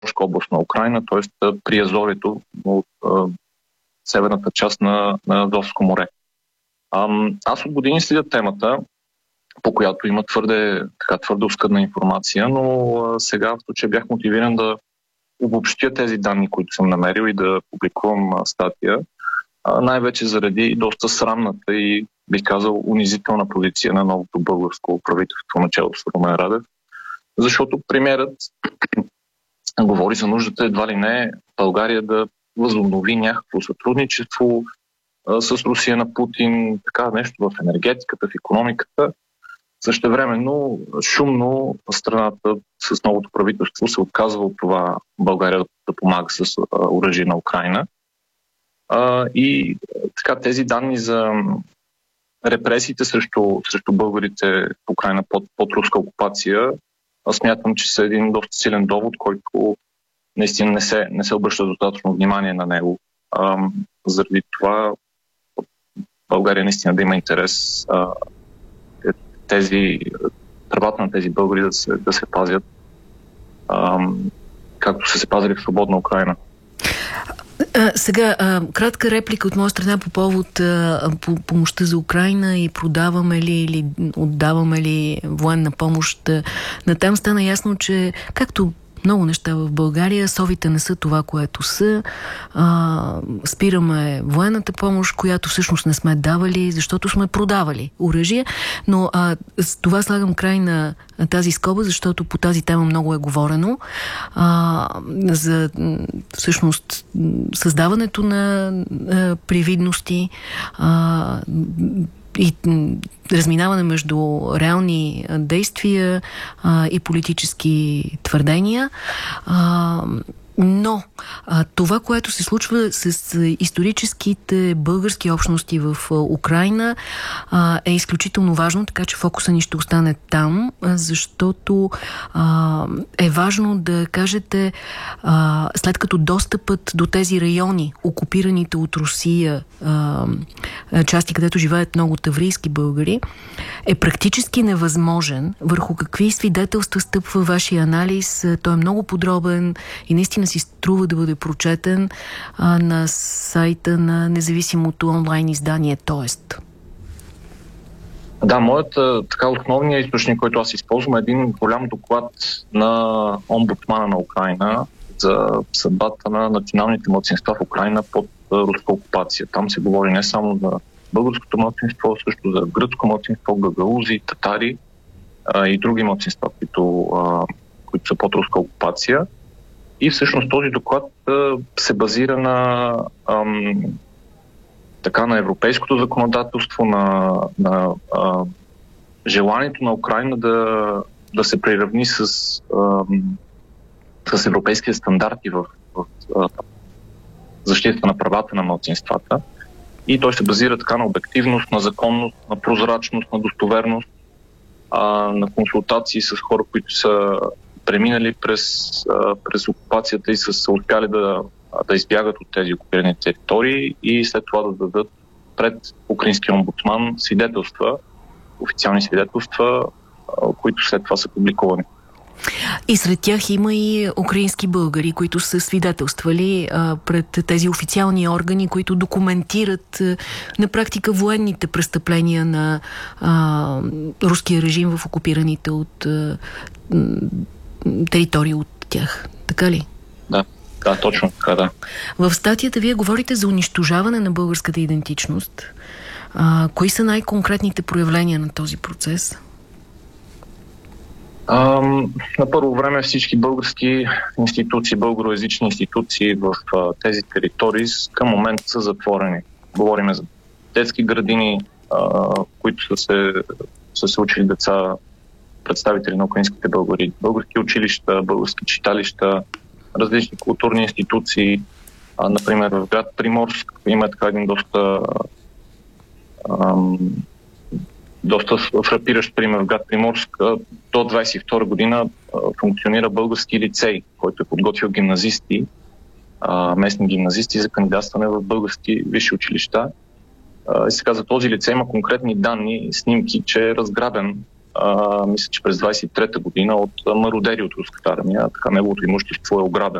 област на Украйна, т.е. при Азорието от северната част на Азовско море. Аз от години следя темата, по която има твърде оскъдна информация, но сега в случая бях мотивиран да обобщя тези данни, които съм намерил и да публикувам статия, най-вече заради доста срамната и, бих казал, унизителна позиция на новото българско правителство начало с Румен Радев, защото премиерът говори за нуждата едва ли не България да възобнови някакво сътрудничество с Русия на Путин, така нещо в енергетиката, в икономиката. Същевременно шумно страната с новото правителство се отказва от това България да помага с оръжие на Украйна. И така тези данни за репресиите срещу българите в Украйна под руска окупация, аз смятам, че са един доста силен довод, който наистина не се обръща достатъчно внимание на него. Заради това България наистина да има интерес правата на тези българи да се пазят, както са се пазили в свободна Украйна. Сега, кратка реплика от моя страна по повод помощта за Украйна и продаваме ли или отдаваме ли военна помощ. Натам стана ясно, че както много неща в България, совите не са това, което са. Спираме военната помощ, която всъщност не сме давали, защото сме продавали оръжие. Но с това слагам край на тази скоба, защото по тази тема много е говорено. За всъщност създаването на привидности и разминаване между реални действия и политически твърдения. Но това, което се случва с историческите български общности в Украйна, е изключително важно, така че фокуса ни ще остане там, защото е важно да кажете, след като достъпът до тези райони, окупираните от Русия, части, където живеят много таврийски българи, е практически невъзможен. Върху какви свидетелства стъпва вашия анализ? Той е много подробен и наистина си струва да бъде прочетен на сайта на независимото онлайн издание ТОЕСТ. Да, моят основният източник, който аз използвам, е един голям доклад на омбудсмана на Украйна за съдбата на националните малцинства в Украйна под руска окупация. Там се говори не само за българското малцинство, също за гръцко малцинство, гагаузи, татари и други малцинства, които са под руска окупация. И всъщност този доклад се базира на европейското законодателство, на желанието на Украйна да се приравни с европейските стандарти в защита на правата на малцинствата. И той се базира така на обективност, на законност, на прозрачност, на достоверност, на консултации с хора, които са преминали през окупацията и са успяли да избягат от тези окупирани територии и след това да дадат пред украинския омбудсман свидетелства, официални свидетелства, които след това са публикувани. И сред тях има и украински българи, които са свидетелствали пред тези официални органи, които документират на практика военните престъпления на руския режим в окупираните от територии от тях. Така ли? Да, точно така, да. В статията вие говорите за унищожаване на българската идентичност. Кои са най-конкретните проявления на този процес? На първо време всички български институции, българоязични институции в тези територии към момента са затворени. Говорим за детски градини, които са се учили деца, представители на украинските българи, български училища, български читалища, различни културни институции. Например, в град Приморск има така един доста фрапиращ пример. В град Приморск до 22 година функционира български лицей, който е подготвил гимназисти, местни гимназисти за кандидатстване в български висши училища. И сега за този лицей има конкретни данни, снимки, че е разграбен мисля, че през 23-та година от мародери от руската армия. Така неговото имущество е ограбено.